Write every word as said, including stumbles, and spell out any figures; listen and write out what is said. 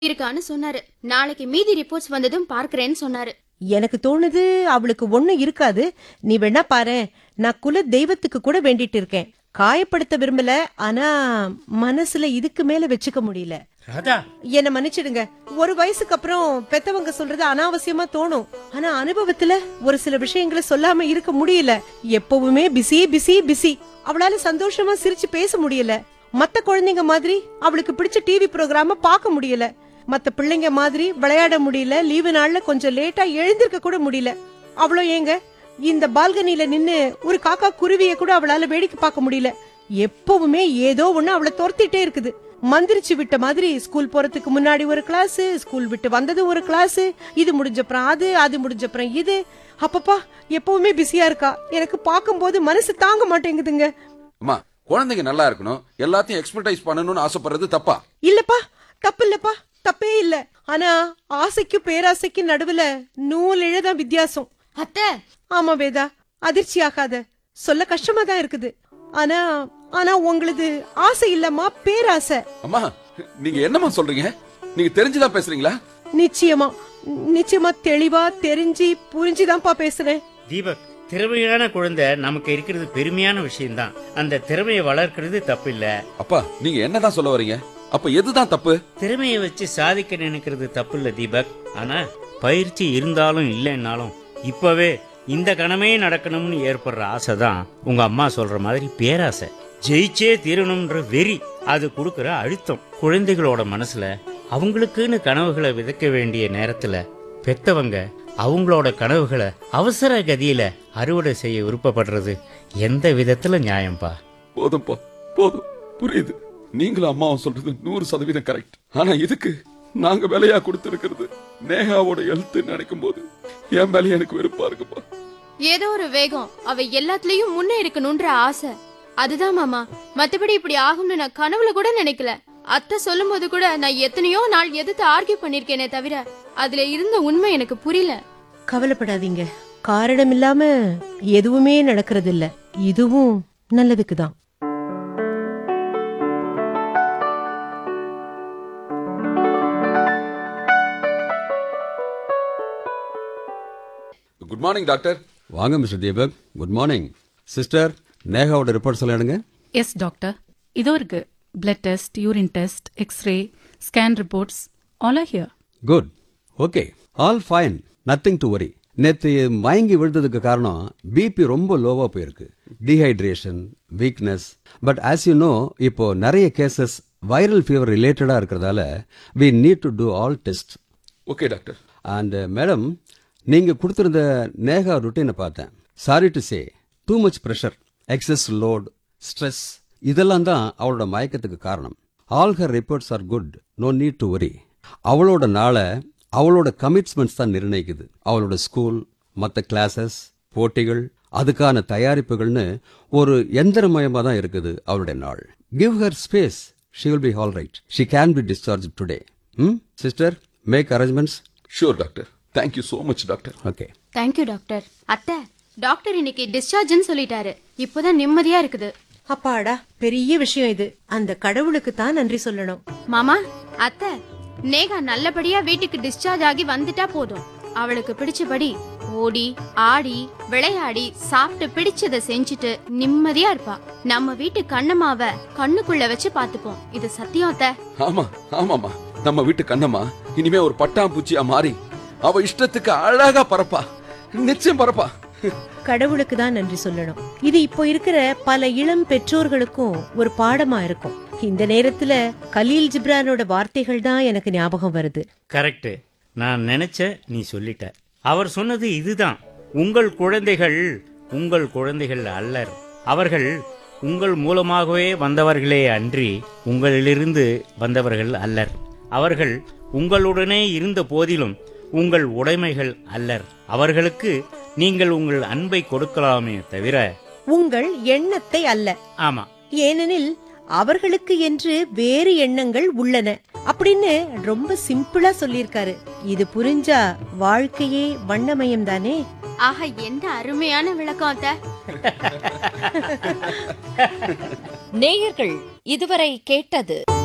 இருக்கான்னு சொன்னாரு. நாளைக்கு மீதி ரிப்போர்ட்ஸ் வந்ததும் பார்க்கறேன்னு சொன்னாரு. எனக்கு தோணுது அவளுக்கு ஒண்ணு இருக்காது. நீ வேணா பாரு, நான் குல தெய்வத்துக்கு கூட வேண்டிட்டு இருக்கேன். காயப்படுத்த விரும்பல, ஆனா மனசுல இதுக்கு மேல வச்சுக்க முடியல. ராதா, என்ன மன்னிச்சிடுங்க. ஒரு வயசுக்கு அப்புறம் பெத்தவங்க சொல்றது அனாவசியமா தோணும். ஆனா அனுபவத்துல ஒரு சில விஷயங்களை சொல்லாம இருக்க முடியல. எப்பவுமே பிஸி பிஸி பிஸி. அவளால சந்தோஷமா சிரிச்சு பேச முடியல. மத்த குழந்தைங்க மாதிரி அவளுக்கு பிடிச்ச டிவி ப்ரோக்ராம பார்க்க முடியல. மத்த பிள்ளைங்க மாதிரி விளையாட முடியல. லீவு நாள்ல கொஞ்சம் லேட்டா எழுந்திருக்க கூட முடியல. அவ்வளோ ஏங்க, இந்த பால்கனில நின்னு ஒரு காக்கா குருவிய கூட அவளால வேடிக்கை பார்க்க முடியல. எப்பவுமே ஏதோ ஒண்ணு அவளை துரத்திட்டே இருக்குது. மந்திரிச்சு விட்ட மாதிரி ஸ்கூல் போறதுக்கு முன்னாடி ஒரு கிளாஸ், ஸ்கூல் விட்டு வந்தது ஒரு கிளாஸ், இது முடிஞ்சப்புறம் அது, அது முடிஞ்சப்புறம் இது. அப்பப்பா, எப்பவுமே பிஸியா இருக்கா. எனக்கு பார்க்கும்போது மனசு தாங்க மாட்டேங்குதுங்க. அம்மா, குழந்தைங்க நல்லா இருக்கணும், எல்லாத்தையும் எக்ஸ்பர்டைஸ் பண்ணணும்னு ஆசைப்படுறது தப்பா? இல்லப்பா, தப்பு இல்லப்பா, தப்பே இல்ல. ஆனா ஆசைக்கும் பேராசைக்கும் நடுவுல நூல் இழதான் வித்தியாசம். அத்தை, ஆமா வேதா, அதிர்ச்சி ஆகாத. சொல்ல கஷ்டமா தான் இருக்குது. ஆனா ஆனா உங்களது ஆசை இல்லம்மா, பேராசை. அம்மா, நீங்க என்னம்மா சொல்றீங்க? நீங்க தெரிஞ்சுதான் பேசுறீங்களா? நிச்சயமா நிச்சயமா தெளிவா தெரிஞ்சு புரிஞ்சுதான்ப்பா பேசுறேன். தீபக், திறமையான குழந்தை நமக்கு இருக்கிறது பெருமையான விஷயம்தான். அந்த திறமையை வளர்க்கிறது தப்பு இல்ல. அப்பா, நீங்க என்னதான் சொல்ல வரீங்க? அப்ப எதுதான் தப்பு? திறமையை வச்சு சாதிக்க நினைக்கிறது தப்பு இல்ல தீபக். ஆனா பயிற்சி இருந்தாலும் இல்லைன்னாலும் இப்பவே இந்த கணமே நடக்கணும்னு ஏற்படுற ஆசைதான் உங்க அம்மா சொல்ற மாதிரி பேராசை. ஜெயிச்சே தீரணும்ன்ற வெறி, அது கொடுக்கற அழுத்தம். குழந்தைகளோட மனசுல அவங்களுக்குன்னு கனவுகளை விதைக்க வேண்டிய நேரத்துல பெத்தவங்க அவங்களோட கனவுகளை அவசர கதியில அறுவடை செய்ய விருப்பப்படுறது எந்த விதத்துல நியாயம்பா? போதும்பா, போதும், புரியுது. நீங்களும் அம்மாவும் சொல்றது நூறு சதவீதம் கரெக்ட். ஆனா இதுக்கு நாங்க விலையா கொடுத்திருக்கிறது நேகாவோட எழுத்து நினைக்கும் போது என் மேலே எனக்கு வெறுப்பா இருக்குப்பா. ஏதோ ஒரு வேகம், அவ எல்லாத்துலயும் முன்னே இருக்கணும்ன்ற ஆசை, அதுதான் மாமா. மத்தபடி இப்படி ஆகும்னு நான் கனவுல கூட நினைக்கல. அத்தை சொல்லும் போது கூட நான் எத்தனையோ நாள் எதிர்த்து ஆர்கியூ பண்ணிருக்கேனே தவிர அதுல இருந்த உண்மை எனக்கு புரியல. கவலைப்படாதீங்க, காரணம் இல்லாம எதுவுமே நடக்கிறது இல்ல. இதுவும் நல்லதுக்குதான். Good morning doctor. வாங்க mister Deepak. Good morning. Sister, நேகாவோட reports எல்லாம் எடுங்க. எஸ் டாக்டர், இதோ இருக்கு. Blood test, urine test, x ray, scan reports, all are here. Good, okay, all fine, nothing to worry. நேற்று மயங்கி விழுந்ததுக்கு காரணம் பிபி ரொம்ப லோவா போயிருக்கு, dehydration, weakness. But as you know, இப்போ நிறைய கேசஸ் வைரல் ஃபீவர் ரிலேட்டடா இருக்கிறதால we need to two all test. Okay doctor. And madam, நீங்க கொடுத்திருந்த நேகா ருட்டீனை பார்த்தேன். Sorry to say, too much pressure, excess load, stress, இதெல்லாம் தான் அவளோட மயக்கத்துக்கு காரணம். All her reports are good, no need to worry. அவளோட நாளை அவளோட கமிட்மெண்ட்ஸ் தான் நிர்ணயிக்குது. அவளோட ஸ்கூல், மற்ற கிளாஸஸ், போட்டிகள், அதுக்கான தயாரிப்புகள்னு ஒரு எந்திரமயமா தான் இருக்குது அவளுடைய நாள். Give her space, she will be all right. She can be discharge today. ம் sister, make arrangements. Sure doctor. Thank you so much doctor. Okay, thank you doctor. அத்தை, டாக்டர் இன்னைக்கு டிஸ்சார்ஜ்னு சொல்லிட்டாரு. இப்போதான் நிம்மதியா இருக்குது. அப்பாடா, பெரிய விஷயம் இது. அந்த கடவுளுக்கு தான் நன்றி சொல்லணும். மாமா, அத்தை, நேகா நல்லபடியா வீட்டுக்கு டிஸ்சார்ஜ் ஆகி வந்துட்டா போதும். அவளுக்கு பிடிச்சபடி ஓடி ஆடி விளையாடி சாப்பிட்டு பிடிச்சதை செஞ்சுட்டு நிம்மதியா இருப்பா. நம்ம வீட்டு கண்ணம்மாவ கண்ணுக்குள்ள வச்சு பாத்துப்போம். இது சத்தியம் அத்தை. ஆமா ஆமாமா, நம்ம வீட்டு கண்ணம்மா இனிமே ஒரு பட்டாம்பூச்சியா மாறி அவ இஷ்டத்துக்கு அழகா பறப்பா, நிச்சயம் பறப்பா. கடவுளுக்கு தான் நன்றி சொல்லணும். இது இப்போ இருக்கிற பல இளம் பெற்றோர்களுக்கும் ஒரு பாடமா இருக்கும். இந்த நேரத்துல கலீல் ஜிப்ரானோட வார்த்தைகள் தான் எனக்கு ஞாபகம் வருது. கரெக்ட், நான் நினைச்ச நீ சொல்லிட்ட. அவர் சொன்னது இதுதான். உங்கள் குழந்தைகள் உங்கள் குழந்தைகள் அல்லர். அவர்கள் உங்கள் மூலமாகவே வந்தவர்களே அன்றி உங்களிலிருந்து வந்தவர்கள் அல்லர். அவர்கள் உங்களுடனே இருந்த போதிலும் உங்கள் உடைமைகள் அல்லர். அவர்களுக்கு நீங்கள் உங்கள் அன்பை கொடுக்கலாமே தவிர உங்கள் எண்ணத்தை அல்ல. ஆமா, ஏனெனில் அவர்களுக்கு என்று வேறு எண்ணங்கள் உள்ளன அப்படின்னு ரொம்ப சிம்பிளா சொல்லியிருக்காரு. இது புரிஞ்சா வாழ்க்கையே வண்ணமயம் தானே. ஆக, எந்த அருமையான விளக்கம் அத்தை. நேயர்கள் இதுவரை கேட்டது